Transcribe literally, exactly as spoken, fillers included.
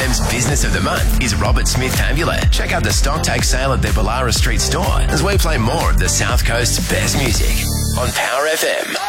M's Business of the Month is Robert Smith Ambulance. Check out the stock take sale at their Ballara Street store as we play more of the South Coast's best music on Power F M.